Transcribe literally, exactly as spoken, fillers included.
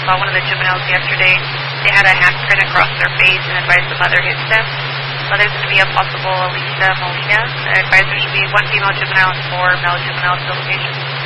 saw one of the juveniles yesterday. They had a handprint across their face and advised the mother hits them. Mother's going to be a possible Alicia Molina. The advisor should be one female juvenile and four male juveniles at the location.